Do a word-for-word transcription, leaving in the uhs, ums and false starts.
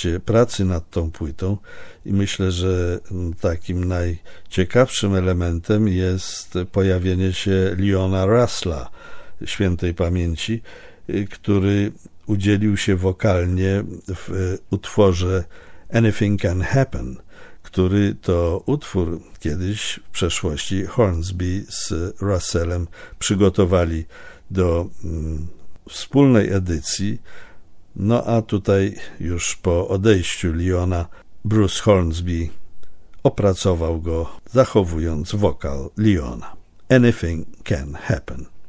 trakcie pracy nad tą płytą i myślę, że takim najciekawszym elementem jest pojawienie się Leona Russella, świętej pamięci, który udzielił się wokalnie w utworze Anything Can Happen, który to utwór kiedyś w przeszłości Hornsby z Russellem przygotowali do mm, wspólnej edycji. No a tutaj już po odejściu Leona Bruce Hornsby opracował go, zachowując wokal Leona. Anything Can Happen.